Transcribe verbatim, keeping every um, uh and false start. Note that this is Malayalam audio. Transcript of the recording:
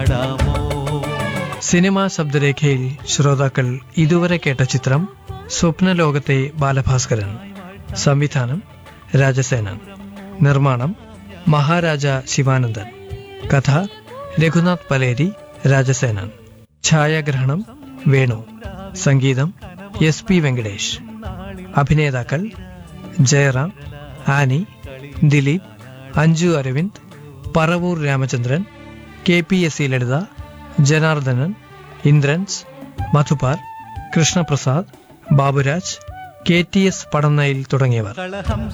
സിനിമാ ശബ്ദരേഖയിൽ ശ്രോതാക്കൾ ഇതുവരെ കേട്ട ചിത്രം സ്വപ്നലോകത്തെ ബാലഭാസ്കരൻ. സംവിധാനം രാജസേനൻ. നിർമ്മാണം മഹാരാജ ശിവാനന്ദൻ. കഥ രഘുനാഥ് പലേരി, രാജസേനൻ. ഛായാഗ്രഹണം വേണു. സംഗീതം എസ് പി വെങ്കടേഷ്. അഭിനേതാക്കൾ Jayaram, Annie, Dileep, Anju Aravind, Paravur Ramachandran, K P S C ലളിത, Janardhanan, Indrans, Madhupal, Krishnaprasad, Baburaj, K T S പടന്നയിൽ തുടങ്ങിയവർ.